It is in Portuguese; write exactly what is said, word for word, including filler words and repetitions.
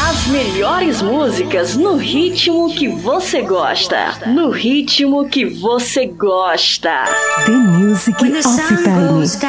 As melhores músicas no ritmo que você gosta. No ritmo que você gosta. The Music of Time.